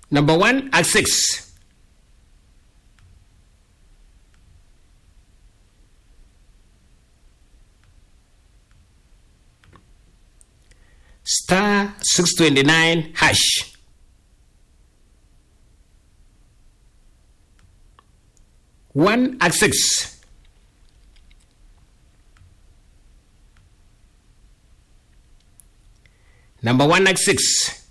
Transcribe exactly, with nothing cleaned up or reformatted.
Number one and six. Star six twenty-nine hash. One and six. Number one and six.